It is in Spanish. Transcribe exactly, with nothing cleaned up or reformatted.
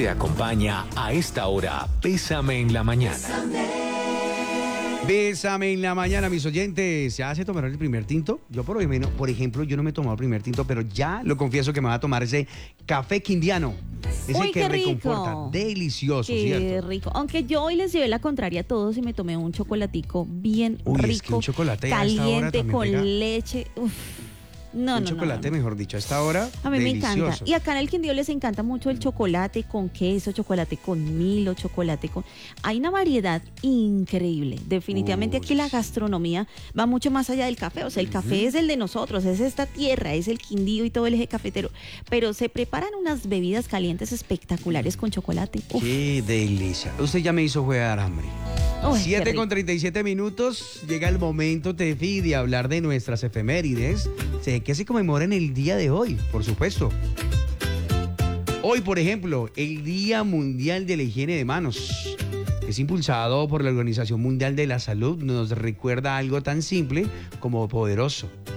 Te acompaña a esta hora Bésame en la Mañana. Bésame en la mañana, mis oyentes. ¿Ya se tomaron el primer tinto? Yo por, menos, por ejemplo, yo no me he tomado el primer tinto, pero ya lo confieso que me va a tomar ese café quindiano. Ese Uy, que qué rico. reconforta. Delicioso, Qué ¿cierto? rico. Aunque yo hoy les llevé la contraria a todos y me tomé un chocolatico bien Uy, rico, es que un chocolate a esta hora caliente, también con pega. leche. Uf. No, un no, chocolate, no, no. mejor dicho, a esta hora. A mí delicioso. me encanta. Y acá en el Quindío les encanta mucho el chocolate con queso, chocolate con Milo, chocolate con... Hay una variedad increíble. Definitivamente Uy. aquí la gastronomía va mucho más allá del café. O sea, el café es el de nosotros, es esta tierra, es el Quindío y todo el eje cafetero. Pero se preparan unas bebidas calientes espectaculares con chocolate. Uf. Qué delicia. Usted ya me hizo jugar hambre. Uy, qué siete rico. con treinta y siete minutos, llega el momento, Tefi, de hablar de nuestras efemérides. Sé que se conmemoran el día de hoy, por supuesto. Hoy, por ejemplo, el Día Mundial de la Higiene de Manos. Es impulsado por la Organización Mundial de la Salud. Nos recuerda algo tan simple como poderoso.